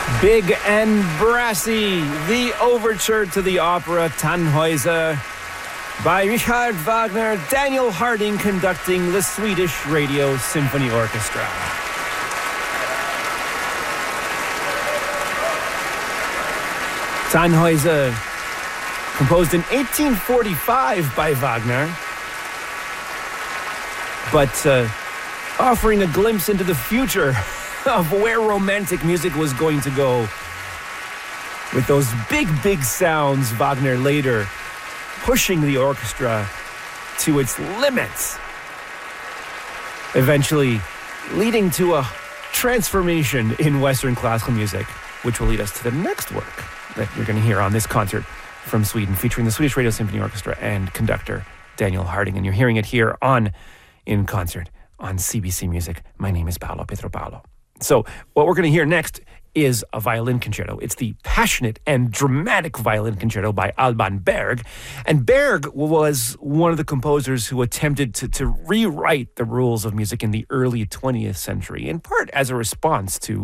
Big and brassy, the overture to the opera Tannhäuser by Richard Wagner, Daniel Harding conducting the Swedish Radio Symphony Orchestra. Tannhäuser, composed in 1845 by Wagner, but offering a glimpse into the future of where romantic music was going to go. With those big sounds, Wagner later pushing the orchestra to its limits, eventually leading to a transformation in Western classical music, which will lead us to the next work that you're going to hear on this concert from Sweden, featuring the Swedish Radio Symphony Orchestra and conductor Daniel Harding. And you're hearing it here on In Concert on CBC Music. My name is Paolo Pietropalo. So what we're going to hear next is a violin concerto. It's the passionate and dramatic violin concerto by Alban Berg. And Berg was one of the composers who attempted to rewrite the rules of music in the early 20th century, in part as a response to